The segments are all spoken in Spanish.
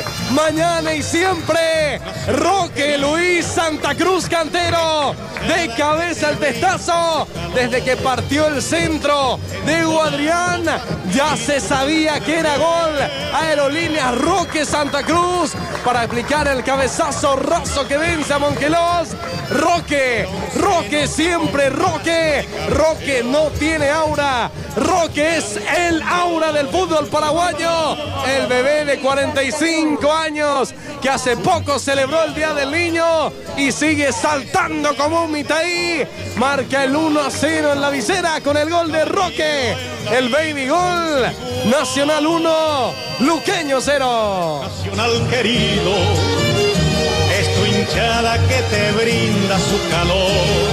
mañana y siempre. Roque Luis Santa Cruz, cantero, de cabeza el testazo. Desde que partió el centro de Hugo Adrián, ya se sabía que era gol. Aerolíneas Roque Santa Cruz para aplicar el cabezazo raso que vence a Monquelós. Roque siempre, Roque no tiene aura. Roque es el aura del fútbol paraguayo. El bebé de 45 años que hace poco celebró el Día del Niño y sigue saltando como un mitaí. Marca el 1-0 en la visera con el gol de Roque. El baby gol. Nacional 1, Luqueño 0. Nacional querido, es tu hinchada que te brinda su calor.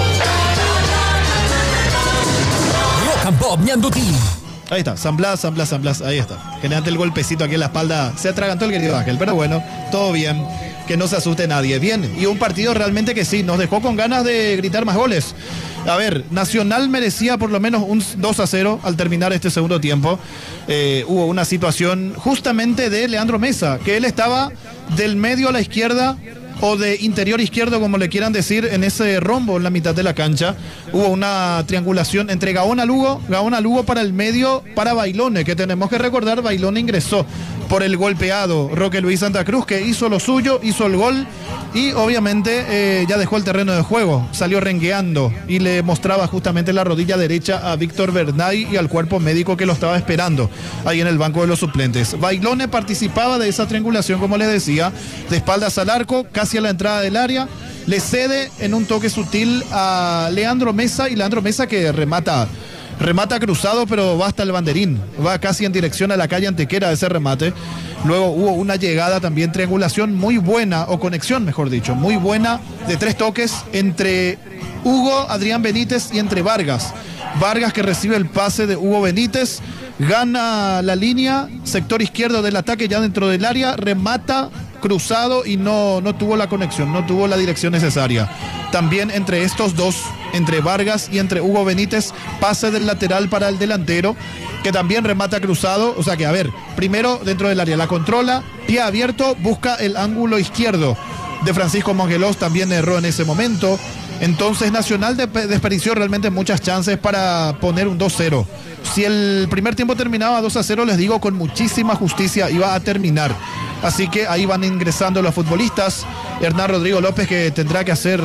Rock and Pop Ñandutí. Ahí está, San Blas, ahí está. Generante el golpecito aquí en la espalda. Se atragantó el querido Ángel, pero bueno, todo bien. Que no se asuste nadie. Bien, y un partido realmente que sí, nos dejó con ganas de gritar más goles. A ver, Nacional merecía por lo menos un 2-0 al terminar este segundo tiempo. Hubo una situación justamente de Leandro Mesa, que él estaba del medio a la izquierda o de interior izquierdo, como le quieran decir, en ese rombo en la mitad de la cancha. Hubo una triangulación entre Gaona Lugo para el medio, para Bailone, que tenemos que recordar, Bailone ingresó por el golpeado Roque Luis Santa Cruz, que hizo lo suyo, hizo el gol y obviamente ya dejó el terreno de juego, salió rengueando y le mostraba justamente la rodilla derecha a Víctor Bernay y al cuerpo médico que lo estaba esperando ahí en el banco de los suplentes. Bailone participaba de esa triangulación, como les decía, de espaldas al arco, casi a la entrada del área, le cede en un toque sutil a Leandro Mesa, y Leandro Mesa que remata cruzado, pero va hasta el banderín, va casi en dirección a la calle Antequera ese remate. Luego hubo una llegada también, triangulación muy buena, o conexión mejor dicho, muy buena, de 3 toques entre Hugo Adrián Benítez y entre Vargas que recibe el pase de Hugo Benítez, gana la línea, sector izquierdo del ataque ya dentro del área, remata cruzado y no tuvo la conexión, no tuvo la dirección necesaria. También entre estos dos, entre Vargas y entre Hugo Benítez, pase del lateral para el delantero, que también remata cruzado. O sea que, a ver, primero dentro del área la controla, pie abierto, busca el ángulo izquierdo de Francisco Monquelós, también erró en ese momento. Entonces Nacional desperdició realmente muchas chances para poner un 2-0. Si el primer tiempo terminaba 2-0, les digo, con muchísima justicia iba a terminar. Así que ahí van ingresando los futbolistas. Hernán Rodrigo López, que tendrá que hacer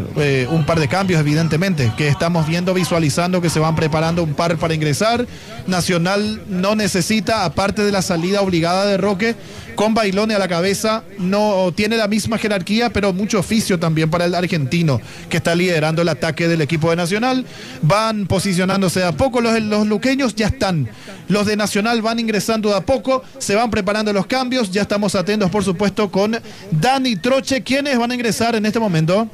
un par de cambios, evidentemente, que estamos viendo, visualizando que se van preparando un par para ingresar. Nacional no necesita, aparte de la salida obligada de Roque, con Bailone a la cabeza, no tiene la misma jerarquía, pero mucho oficio también para el argentino, que está liderando el ataque del equipo de Nacional. Van posicionándose de a poco los luqueños, ya están. Los de Nacional van ingresando de a poco, se van preparando los cambios. Ya estamos atentos, por supuesto, con Dani Troche. ¿Quiénes van a ingresar en este momento?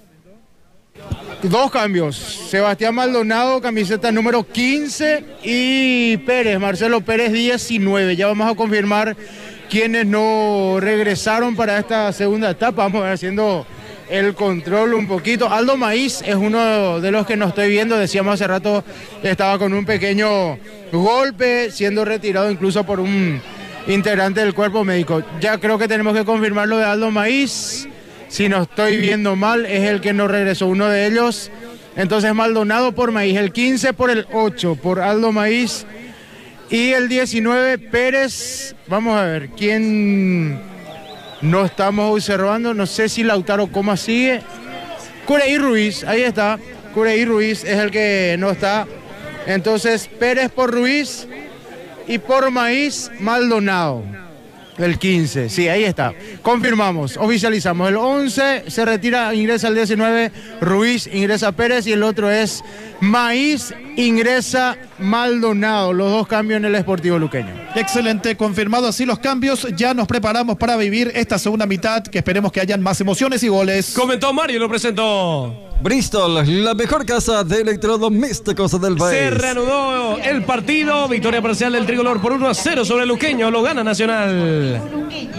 2 cambios. Sebastián Maldonado, camiseta número 15, y Marcelo Pérez 19. Ya vamos a confirmar quienes no regresaron para esta segunda etapa. Vamos a ver haciendo el control un poquito. Aldo Maíz es uno de los que no estoy viendo. Decíamos hace rato, estaba con un pequeño golpe, siendo retirado incluso por un integrante del cuerpo médico. Ya creo que tenemos que confirmar lo de Aldo Maíz. Si no estoy viendo mal, es el que no regresó, uno de ellos. Entonces Maldonado por Maíz, el 15 por el 8 por Aldo Maíz, y el 19 Pérez. Vamos a ver quién no estamos observando. No sé si Lautaro Coma sigue. Cureí Ruiz, ahí está. Cureí Ruiz es el que no está. Entonces Pérez por Ruiz y por Maíz Maldonado. El 15, sí, ahí está. Confirmamos, oficializamos. El 11 se retira, ingresa el 19, Ruiz, ingresa Pérez, y el otro es Maíz, ingresa Maldonado. Los 2 cambios en el Sportivo Luqueño. Excelente, confirmado así los cambios. Ya nos preparamos para vivir esta segunda mitad, que esperemos que hayan más emociones y goles. Comentó Mario, lo presentó Bristol, la mejor casa de electrodomésticos del país. Se reanudó el partido, victoria parcial del tricolor por 1-0 sobre el Luqueño, lo gana Nacional.